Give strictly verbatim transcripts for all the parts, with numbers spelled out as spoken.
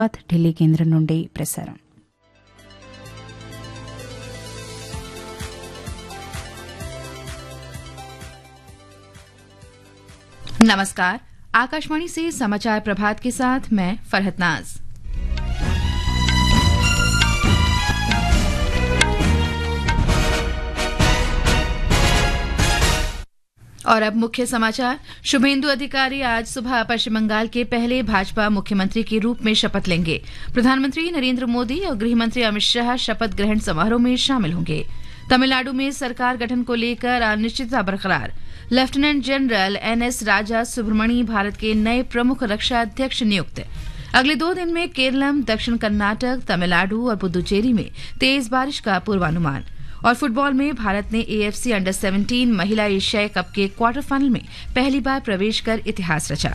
ఢిల్లీ కేంద్రం నుండి ప్రసారం. नमस्कार, आकाशवाणी से समाचार प्रभात के साथ मैं फरहत नाज। और अब मुख्य समाचार। शुभेंदु अधिकारी आज सुबह पश्चिम बंगाल के पहले भाजपा मुख्यमंत्री के रूप में शपथ लेंगे। प्रधानमंत्री नरेंद्र मोदी और गृह मंत्री अमित शाह शपथ ग्रहण समारोह में शामिल होंगे। तमिलनाडु में सरकार गठन को लेकर अनिश्चितता बरकरार। लेफ्टिनेंट जनरल एन एस राजा सुब्रमणी भारत के नए प्रमुख रक्षा अध्यक्ष नियुक्त। अगले दो दिन में केरलम, दक्षिण कर्नाटक, तमिलनाडु और पुदुचेरी में तेज बारिश का पूर्वानुमान। और फुटबॉल में भारत ने एएफसी अंडर सत्रह महिला एशियाई कप के क्वार्टर फाइनल में पहली बार प्रवेश कर इतिहास रचा।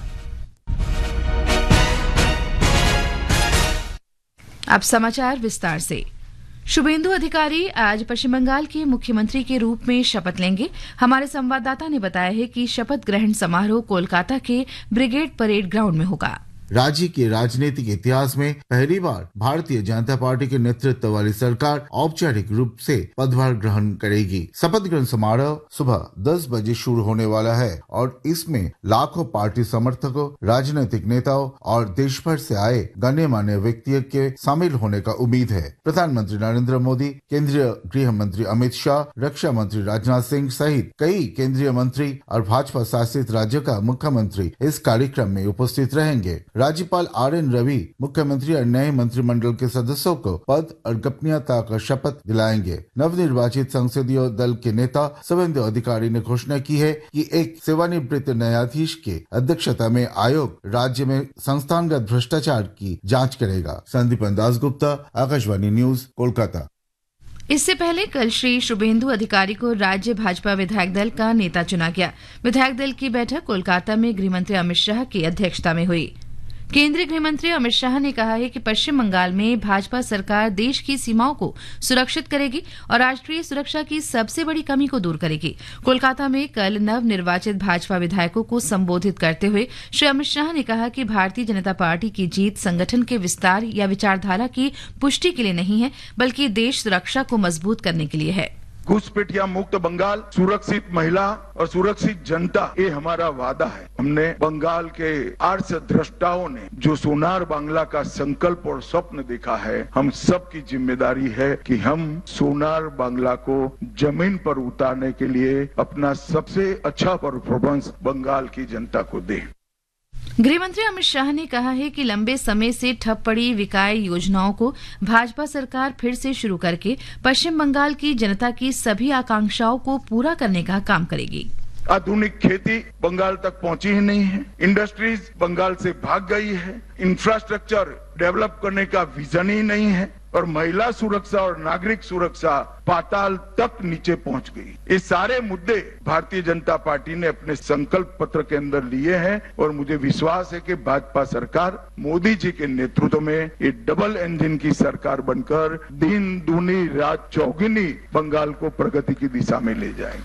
अब समाचार विस्तार से। शुभेंदु अधिकारी आज पश्चिम बंगाल के मुख्यमंत्री के रूप में शपथ लेंगे। हमारे संवाददाता ने बताया है कि शपथ ग्रहण समारोह कोलकाता के ब्रिगेड परेड ग्राउंड में होगा। राज्य के राजनीतिक इतिहास में पहली बार भारतीय जनता पार्टी के नेतृत्व वाली सरकार औपचारिक रूप से पदभार ग्रहण करेगी। शपथ ग्रहण समारोह सुबह दस बजे शुरू होने वाला है और इसमें लाखों पार्टी समर्थकों, राजनीतिक नेताओं और देश भर से आए गण्यमान्य व्यक्तियों के शामिल होने का उम्मीद है। प्रधानमंत्री नरेंद्र मोदी, केंद्रीय गृह मंत्री अमित शाह, रक्षा मंत्री राजनाथ सिंह सहित कई केंद्रीय मंत्री और भाजपा शासित राज्यों का मुख्यमंत्री इस कार्यक्रम में उपस्थित रहेंगे। राज्यपाल आर एन रवि मुख्यमंत्री और नए मंत्रिमंडल के सदस्यों को पद और गोपनीयता का शपथ दिलाएंगे। नवनिर्वाचित संसदीय दल के नेता शुभेंदु अधिकारी ने घोषणा की है कि एक सेवानिवृत्त न्यायाधीश के अध्यक्षता में आयोग राज्य में संस्थानगत भ्रष्टाचार की जांच करेगा। संदीपन दासगुप्ता, आकाशवाणी न्यूज, कोलकाता। इससे पहले कल श्री शुभेंदु अधिकारी को राज्य भाजपा विधायक दल का नेता चुना गया। विधायक दल की बैठक कोलकाता में गृहमंत्री अमित शाह की अध्यक्षता में हुई। केंद्रीय गृह मंत्री अमित शाह ने कहा है कि पश्चिम बंगाल में भाजपा सरकार देश की सीमाओं को सुरक्षित करेगी और राष्ट्रीय सुरक्षा की सबसे बड़ी कमी को दूर करेगी। कोलकाता में कल नवनिर्वाचित भाजपा विधायकों को संबोधित करते हुए श्री अमित शाह ने कहा कि भारतीय जनता पार्टी की जीत संगठन के विस्तार या विचारधारा की पुष्टि के लिए नहीं है, बल्कि देश सुरक्षा को मजबूत करने के लिए है। घुसपैठिया मुक्त बंगाल, सुरक्षित महिला और सुरक्षित जनता, ये हमारा वादा है। हमने बंगाल के आर्ष द्रष्टाओं ने जो सोनार बांग्ला का संकल्प और स्वप्न देखा है, हम सब की जिम्मेदारी है कि हम सोनार बांग्ला को जमीन पर उतारने के लिए अपना सबसे अच्छा परफॉर्मेंस बंगाल की जनता को दें। गृहमंत्री अमित शाह ने कहा है कि लंबे समय से ठप पड़ी विकास योजनाओं को भाजपा सरकार फिर से शुरू करके पश्चिम बंगाल की जनता की सभी आकांक्षाओं को पूरा करने का काम करेगी। आधुनिक खेती बंगाल तक पहुंची ही नहीं है, इंडस्ट्रीज बंगाल से भाग गई है, इंफ्रास्ट्रक्चर डेवलप करने का विजन ही नहीं है और महिला सुरक्षा और नागरिक सुरक्षा पाताल तक नीचे पहुंच गई। ये सारे मुद्दे भारतीय जनता पार्टी ने अपने संकल्प पत्र के अंदर लिए हैं और मुझे विश्वास है कि भाजपा सरकार मोदी जी के नेतृत्व में ये डबल इंजन की सरकार बनकर दिन दूनी रात चौगुनी बंगाल को प्रगति की दिशा में ले जाएगी।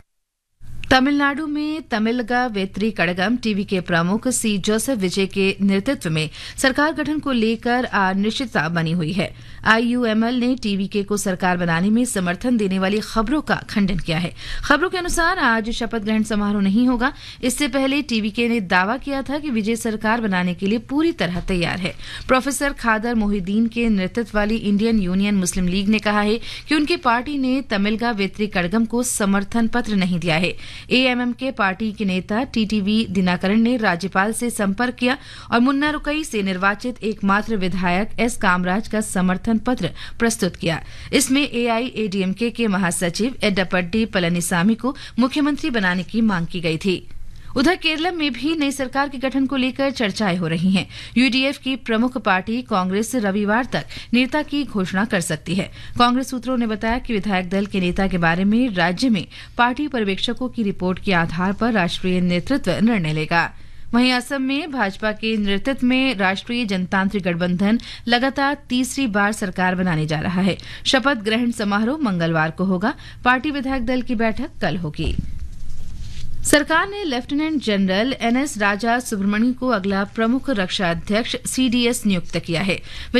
तमिलनाडु में तमिलगा वेत्री कड़गम टीवी के प्रमुख सी जोसेफ विजय के नेतृत्व में सरकार गठन को लेकर अनिश्चितता बनी हुई है। आईयूएमएल ने टीवीके को सरकार बनाने में समर्थन देने वाली खबरों का खंडन किया है। खबरों के अनुसार आज शपथ ग्रहण समारोह नहीं होगा। इससे पहले टीवीके ने दावा किया था कि विजय सरकार बनाने के लिए पूरी तरह तैयार है। प्रोफेसर खादर मोहिदीन के नेतृत्व वाली इंडियन यूनियन मुस्लिम लीग ने कहा है कि उनकी पार्टी ने तमिलगा वेत्री कड़गम को समर्थन पत्र नहीं दिया है। एएमएम के पार्टी के नेता टीटीवी दिनाकरण ने राज्यपाल से संपर्क किया और मुन्नारुकई से निर्वाचित एकमात्र विधायक एस कामराज का समर्थन पत्र प्रस्तुत किया। इसमें एआईएडीएमके के महासचिव एडप्पडी पलनीसामी को मुख्यमंत्री बनाने की मांग की गई थी। उधर केरल में भी नई सरकार के गठन को लेकर चर्चाएं हो रही हैं। यूडीएफ की प्रमुख पार्टी कांग्रेस रविवार तक नेता की घोषणा कर सकती है। कांग्रेस सूत्रों ने बताया कि विधायक दल के नेता के बारे में राज्य में पार्टी पर्यवेक्षकों की रिपोर्ट के आधार पर राष्ट्रीय नेतृत्व निर्णय लेगा। वहीं असम में भाजपा के नेतृत्व में राष्ट्रीय जनतांत्रिक गठबंधन लगातार तीसरी बार सरकार बनाने जा रहा है। शपथ ग्रहण समारोह मंगलवार को होगा। पार्टी विधायक दल की बैठक कल होगी। सरकार ने लेफ्टिनेंट जनरल एन एस राजा सुब्रमण्यम को अगला प्रमुख रक्षा अध्यक्ष सी डी एस नियुक्त किया है।